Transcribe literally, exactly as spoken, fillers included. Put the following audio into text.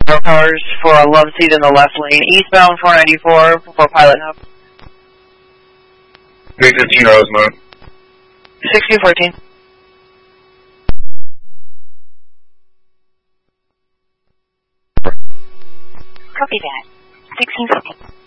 cars for a love seat in the left lane, eastbound four ninety-four for Pilot Hub. three fifteen Rosemont. sixteen fourteen. Copy that. sixteen fourteen.